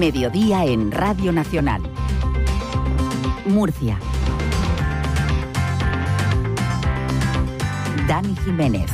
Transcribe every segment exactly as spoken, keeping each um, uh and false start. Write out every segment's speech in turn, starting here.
Mediodía en Radio Nacional. Murcia. Dani Jiménez.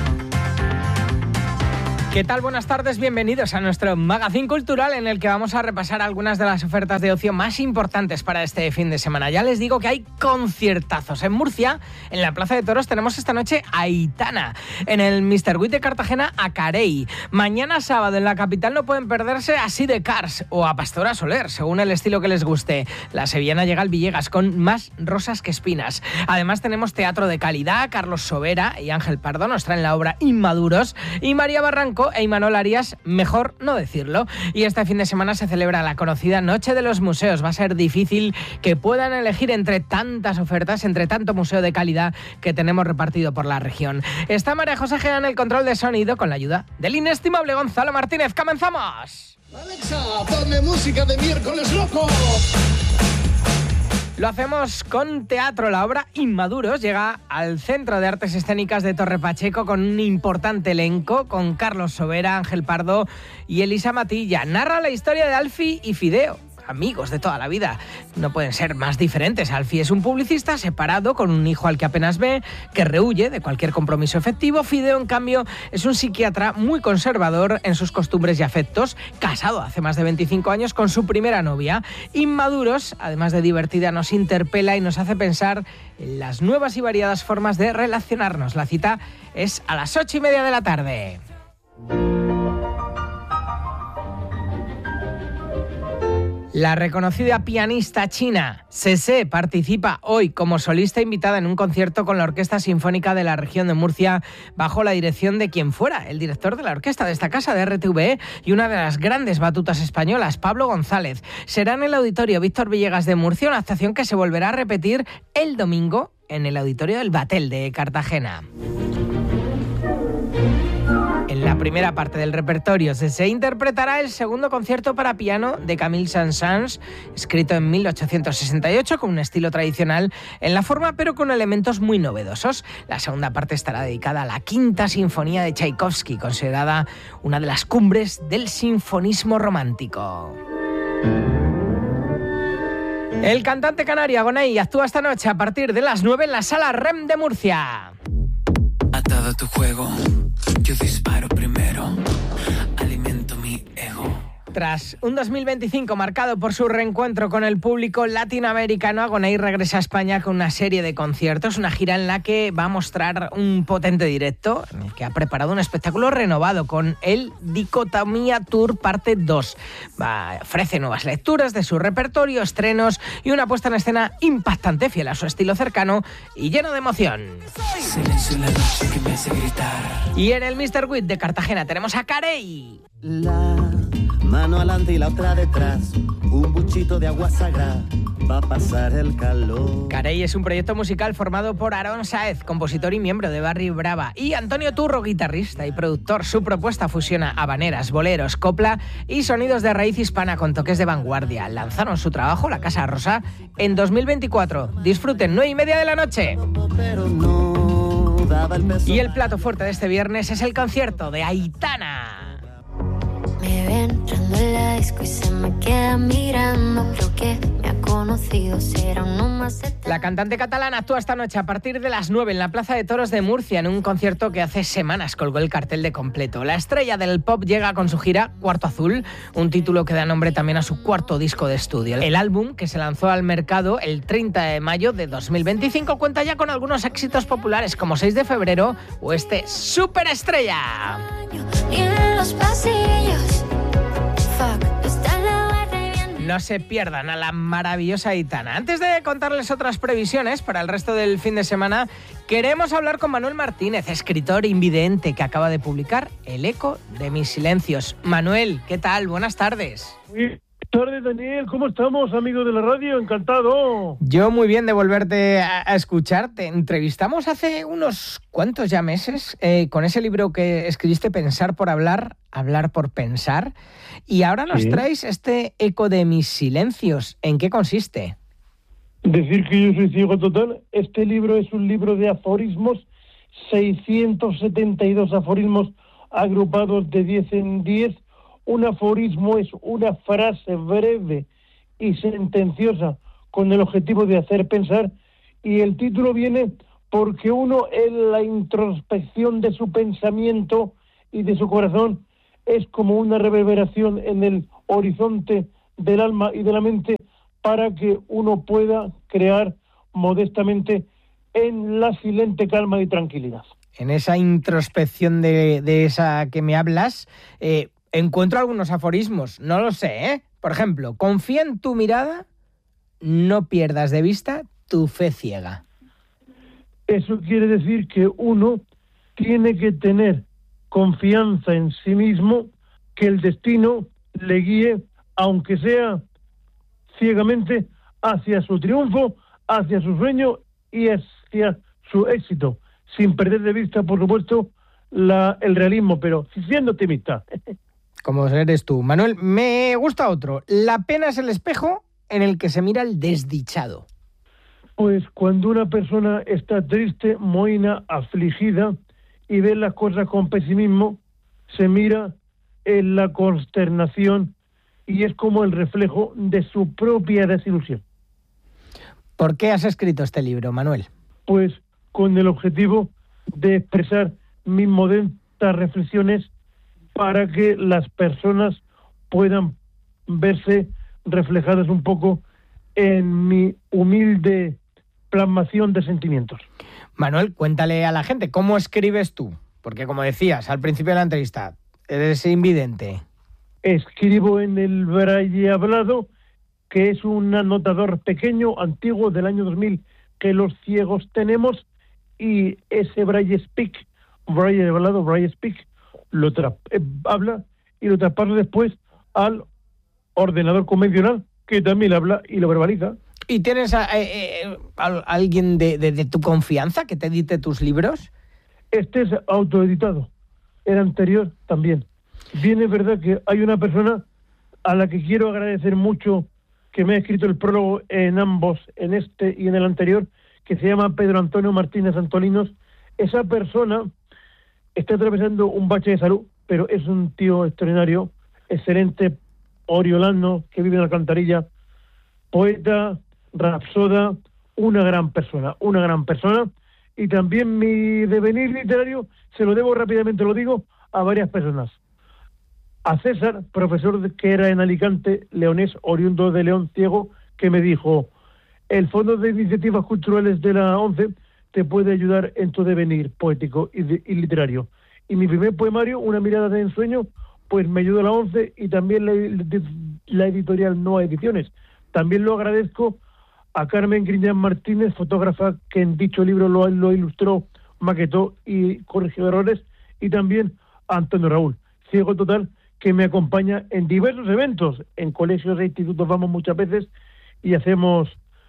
¿Qué tal? Buenas tardes, bienvenidos a nuestro magazín cultural en el que vamos a repasar algunas de las ofertas de ocio más importantes para este fin de semana. Ya les digo que hay conciertazos. En Murcia, en la Plaza de Toros, tenemos esta noche a Aitana. En el míster Witt de Cartagena, a Carey. Mañana sábado en la capital no pueden perderse a Sidecars o a Pastora Soler, según el estilo que les guste. La sevillana llega al Villegas con Más rosas que espinas. Además tenemos teatro de calidad. Carlos Sobera y Ángel Pardo nos traen la obra Inmaduros y María Barranco e Imanol Arias, mejor no decirlo. Y este fin de semana se celebra la conocida Noche de los Museos. Va a ser difícil que puedan elegir entre tantas ofertas, entre tanto museo de calidad que tenemos repartido por la región. Está María José Gea en el control de sonido con la ayuda del inestimable Gonzalo Martínez. ¡Comenzamos! Alexa, ponme música de miércoles loco. Lo hacemos con teatro. La obra Inmaduros llega al Centro de Artes Escénicas de Torre Pacheco con un importante elenco, con Carlos Sobera, Ángel Pardo y Elisa Matilla. Narra la historia de Alfie y Fideo, amigos de toda la vida. No pueden ser más diferentes. Alfie es un publicista separado con un hijo al que apenas ve, que rehuye de cualquier compromiso efectivo. Fideo, en cambio, es un psiquiatra muy conservador en sus costumbres y afectos, casado hace más de veinticinco años con su primera novia. Inmaduros, además de divertida, nos interpela y nos hace pensar en las nuevas y variadas formas de relacionarnos. La cita es a las ocho y media de la tarde. La reconocida pianista china Cece participa hoy como solista invitada en un concierto con la Orquesta Sinfónica de la Región de Murcia bajo la dirección de quien fuera el director de la orquesta de esta casa, de R T V E, y una de las grandes batutas españolas, Pablo González. Será en el Auditorio Víctor Villegas de Murcia, una actuación que se volverá a repetir el domingo en el Auditorio del Batel de Cartagena. En la primera parte del repertorio se interpretará el segundo concierto para piano de Camille Saint-Saëns, escrito en mil ochocientos sesenta y ocho con un estilo tradicional en la forma, pero con elementos muy novedosos. La segunda parte estará dedicada a la Quinta Sinfonía de Tchaikovsky, considerada una de las cumbres del sinfonismo romántico. El cantante canario Agoney actúa esta noche a partir de las nueve en la Sala Rem de Murcia. Atado a tu juego, yo disparo primero, alimento mi ego. Tras un dos mil veinticinco marcado por su reencuentro con el público latinoamericano, Agoney regresa a España con una serie de conciertos, una gira en la que va a mostrar un potente directo, en el que ha preparado un espectáculo renovado con el Dicotomía Tour parte dos. Va, ofrece nuevas lecturas de su repertorio, estrenos y una puesta en escena impactante, fiel a su estilo cercano y lleno de emoción. Silencio en la noche que me hace gritar. Y en el míster Witt de Cartagena tenemos a Carey. La mano adelante y la otra detrás, un buchito de agua sagrada, va a pasar el calor. Carey es un proyecto musical formado por Aarón Sáez, compositor y miembro de Barry Brava, y Antonio Turro, guitarrista y productor. Su propuesta fusiona habaneras, boleros, copla y sonidos de raíz hispana con toques de vanguardia. Lanzaron su trabajo, La Casa Rosa, en dos mil veinticuatro. Disfruten, nueve y media de la noche. Pero no daba el peso. Y el plato fuerte de este viernes es el concierto de Aitana. Me ven entrando en la disco y se me queda mirando. Creo que me ha conocido, será uno más. La cantante catalana actúa esta noche a partir de las nueve en la Plaza de Toros de Murcia en un concierto que hace semanas colgó el cartel de completo. La estrella del pop llega con su gira Cuarto Azul, un título que da nombre también a su cuarto disco de estudio. El álbum, que se lanzó al mercado el treinta de mayo de dos mil veinticinco, cuenta ya con algunos éxitos populares como seis de febrero o este Superestrella. Y en los pasillos, fuck, está la barra bien. No se pierdan a la maravillosa Aitana. Antes de contarles otras previsiones para el resto del fin de semana, queremos hablar con Manuel Martínez, escritor invidente que acaba de publicar El eco de mis silencios. Manuel, ¿qué tal? Buenas tardes. Buenas tardes, Daniel. ¿Cómo estamos, amigos de la radio? Encantado. Yo muy bien de volverte a, a escuchar. Te entrevistamos hace unos cuantos ya meses eh, con ese libro que escribiste, Pensar por hablar, hablar por pensar. Y ahora nos Sí. traes este eco de mis silencios. ¿En qué consiste? Decir que yo soy ciego total. Este libro es un libro de aforismos, seiscientos setenta y dos aforismos agrupados de diez en diez, Un aforismo es una frase breve y sentenciosa con el objetivo de hacer pensar, y el título viene porque uno en la introspección de su pensamiento y de su corazón es como una reverberación en el horizonte del alma y de la mente para que uno pueda crear modestamente en la silente calma y tranquilidad. En esa introspección de, de esa que me hablas, eh, encuentro algunos aforismos, no lo sé, ¿eh? Por ejemplo, confía en tu mirada, no pierdas de vista tu fe ciega. Eso quiere decir que uno tiene que tener confianza en sí mismo, que el destino le guíe, aunque sea ciegamente, hacia su triunfo, hacia su sueño y hacia su éxito, sin perder de vista, por supuesto, la, el realismo, pero siendo optimista. Como eres tú. Manuel, me gusta otro. La pena es el espejo en el que se mira el desdichado. Pues cuando una persona está triste, mohina, afligida y ve las cosas con pesimismo, se mira en la consternación y es como el reflejo de su propia desilusión. ¿Por qué has escrito este libro, Manuel? Pues con el objetivo de expresar mis modestas reflexiones para que las personas puedan verse reflejadas un poco en mi humilde plasmación de sentimientos. Manuel, cuéntale a la gente, ¿cómo escribes tú? Porque como decías al principio de la entrevista, eres invidente. Escribo en el braille hablado, que es un anotador pequeño, antiguo, del año dos mil, que los ciegos tenemos, y ese braille speak, braille hablado, braille speak, lo tra- eh, habla y lo traspaso después al ordenador convencional, que también habla y lo verbaliza. ¿Y tienes a, eh, eh, a alguien de, de, de tu confianza que te edite tus libros? Este es autoeditado, el anterior también. Bien es verdad que hay una persona a la que quiero agradecer mucho que me ha escrito el prólogo en ambos, en este y en el anterior, que se llama Pedro Antonio Martínez Antolinos. Esa persona está atravesando un bache de salud, pero es un tío extraordinario, excelente, oriolano, que vive en Alcantarilla, poeta, rapsoda, una gran persona, una gran persona, y también mi devenir literario se lo debo, rápidamente lo digo, a varias personas. A César, profesor de, que era en Alicante, leonés, oriundo de León, ciego, que me dijo: el Fondo de Iniciativas Culturales de la ONCE te puede ayudar en tu devenir poético y, de, y literario. Y mi primer poemario, Una mirada de ensueño, pues me ayudó la ONCE y también la, la editorial Noa Ediciones. También lo agradezco a Carmen Griñán Martínez, fotógrafa, que en dicho libro lo, lo ilustró, maquetó y corrigió errores, y también a Antonio Raúl, ciego total, que me acompaña en diversos eventos, en colegios e institutos vamos muchas veces y hacemos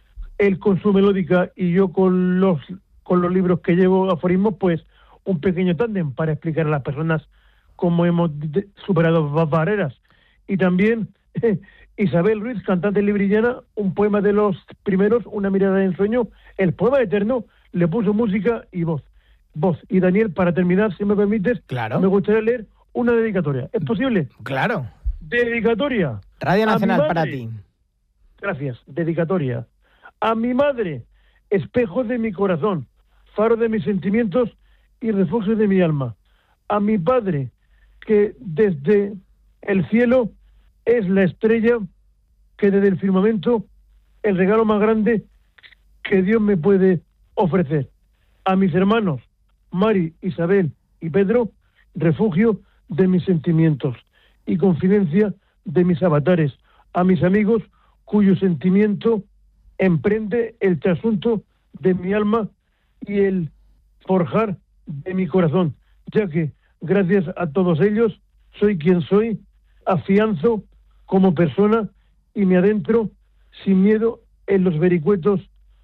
él con su melódica y yo con los con los libros que llevo, aforismos, pues un pequeño tándem para explicar a las personas cómo hemos de, superado barreras. Y también eh, Isabel Ruiz, cantante librillana, un poema de los primeros, Una mirada de ensueño, el poema eterno, le puso música y voz. Voz. Y Daniel, para terminar, si me permites, claro, me gustaría leer una dedicatoria. ¿Es posible? Claro. Dedicatoria. Radio Nacional para ti. Gracias. Dedicatoria. A mi madre, espejo de mi corazón, faro de mis sentimientos y refugio de mi alma. A mi padre, que desde el cielo es la estrella, que desde el firmamento el regalo más grande que Dios me puede ofrecer. A mis hermanos, Mari, Isabel y Pedro, refugio de mis sentimientos y confidencia de mis avatares. A mis amigos, cuyo sentimiento emprende el trasunto de mi alma y el forjar de mi corazón, ya que gracias a todos ellos soy quien soy, afianzo como persona y me adentro sin miedo en los vericuetos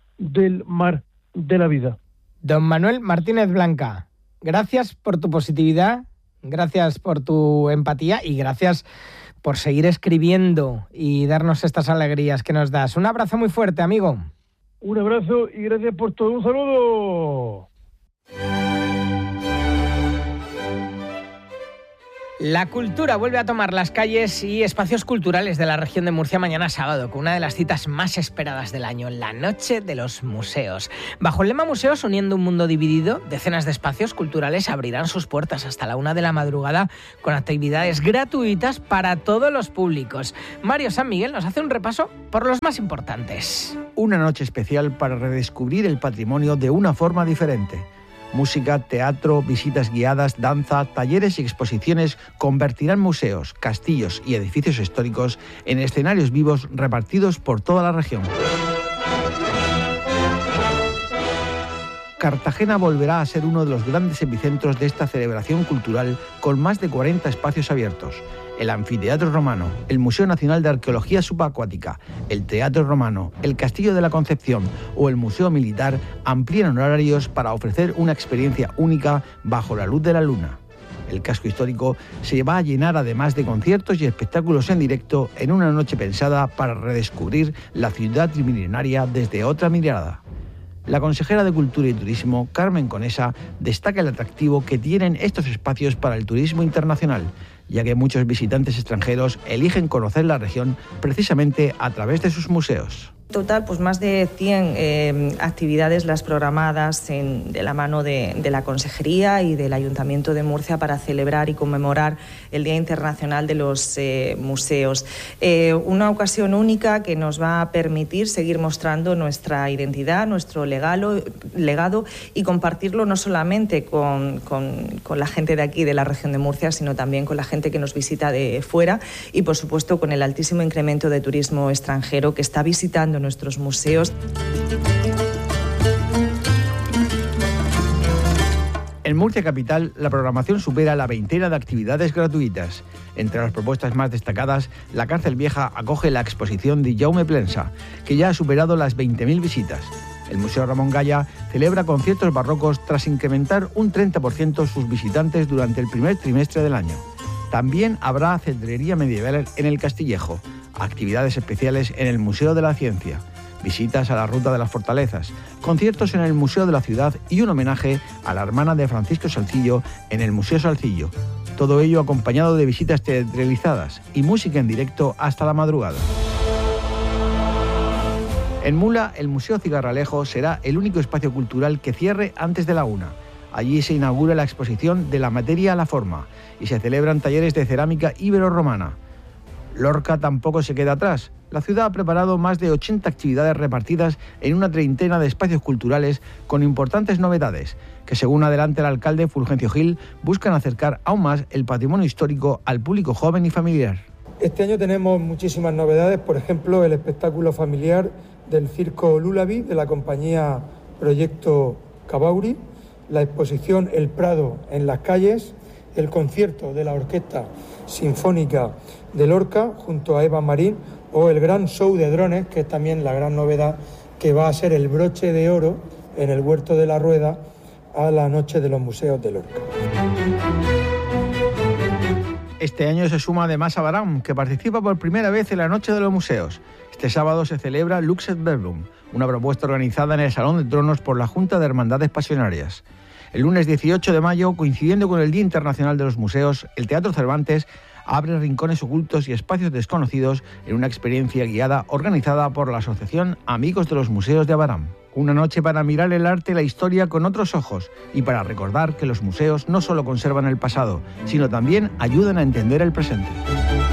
del mar de la vida. Don Manuel Martínez Blanca, gracias por tu positividad, gracias por tu empatía y gracias por seguir escribiendo y darnos estas alegrías que nos das. Un abrazo muy fuerte, amigo. Un abrazo y gracias por todo. Un saludo. La cultura vuelve a tomar las calles y espacios culturales de la región de Murcia mañana sábado, con una de las citas más esperadas del año, la Noche de los Museos. Bajo el lema Museos, uniendo un mundo dividido, decenas de espacios culturales abrirán sus puertas hasta la una de la madrugada con actividades gratuitas para todos los públicos. Mario San Miguel nos hace un repaso por los más importantes. Una noche especial para redescubrir el patrimonio de una forma diferente. Música, teatro, visitas guiadas, danza, talleres y exposiciones convertirán museos, castillos y edificios históricos en escenarios vivos repartidos por toda la región. Cartagena volverá a ser uno de los grandes epicentros de esta celebración cultural con más de cuarenta espacios abiertos. El Anfiteatro Romano, el Museo Nacional de Arqueología Subacuática, el Teatro Romano, el Castillo de la Concepción o el Museo Militar amplían horarios para ofrecer una experiencia única bajo la luz de la luna. El casco histórico se va a llenar además de conciertos y espectáculos en directo en una noche pensada para redescubrir la ciudad trimilenaria desde otra mirada. La consejera de Cultura y Turismo, Carmen Conesa, destaca el atractivo que tienen estos espacios para el turismo internacional, ya que muchos visitantes extranjeros eligen conocer la región precisamente a través de sus museos. Total, pues más de cien eh, actividades las programadas en, de la mano de, de la Consejería y del Ayuntamiento de Murcia para celebrar y conmemorar el Día Internacional de los eh, Museos. Eh, una ocasión única que nos va a permitir seguir mostrando nuestra identidad, nuestro legado, legado y compartirlo no solamente con, con, con la gente de aquí, de la región de Murcia, sino también con la gente que nos visita de fuera y, por supuesto, con el altísimo incremento de turismo extranjero que está visitando nuestros museos. En Murcia Capital, la programación supera la veintena de actividades gratuitas. Entre las propuestas más destacadas, la Cárcel Vieja acoge la exposición de Jaume Plensa, que ya ha superado las veinte mil visitas. El Museo Ramón Gaya celebra conciertos barrocos tras incrementar un treinta por ciento sus visitantes durante el primer trimestre del año. También habrá cetrería medieval en el Castillejo, actividades especiales en el Museo de la Ciencia, visitas a la Ruta de las Fortalezas, conciertos en el Museo de la Ciudad y un homenaje a la hermana de Francisco Salcillo en el Museo Salcillo. Todo ello acompañado de visitas teatralizadas y música en directo hasta la madrugada. En Mula, el Museo Cigarralejo será el único espacio cultural que cierre antes de la una. Allí se inaugura la exposición De la materia a la forma y se celebran talleres de cerámica ibero-romana. Lorca tampoco se queda atrás. La ciudad ha preparado más de ochenta actividades repartidas en una treintena de espacios culturales con importantes novedades, que según adelanta el alcalde Fulgencio Gil, buscan acercar aún más el patrimonio histórico al público joven y familiar. Este año tenemos muchísimas novedades, por ejemplo, el espectáculo familiar del Circo Lulabi de la compañía Proyecto Cabauri, la exposición El Prado en las calles, el concierto de la Orquesta Sinfónica de Lorca junto a Eva Marín o el gran show de drones, que es también la gran novedad, que va a ser el broche de oro en el Huerto de la Rueda a la Noche de los Museos de Lorca. Este año se suma además Abaram, que participa por primera vez en la Noche de los Museos. Este sábado se celebra Lux et Verbum, una propuesta organizada en el Salón de Tronos por la Junta de Hermandades Pasionarias. El lunes dieciocho de mayo, coincidiendo con el Día Internacional de los Museos, el Teatro Cervantes abre rincones ocultos y espacios desconocidos en una experiencia guiada organizada por la Asociación Amigos de los Museos de Abaram. Una noche para mirar el arte y la historia con otros ojos y para recordar que los museos no solo conservan el pasado, sino también ayudan a entender el presente.